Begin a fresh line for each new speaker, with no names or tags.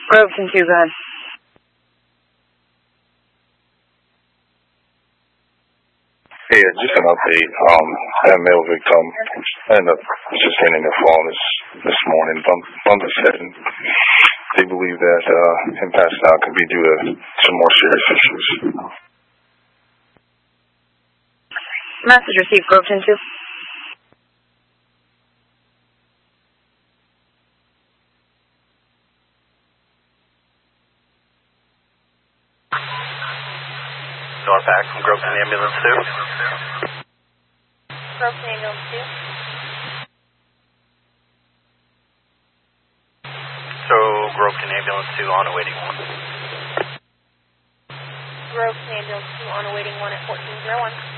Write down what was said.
Groveton 2, go ahead.
Hey, just an update. That male victim ended up sustaining a fall this morning, bump his head. They believe that him passing out could be due to some more serious issues.
Message received, Groveton 2.
Norpac from Groveton Ambulance 2.
Groveton Ambulance 2.
So, Groveton Ambulance 2 on awaiting 1.
Groveton Ambulance 2 on awaiting 1 at 1401.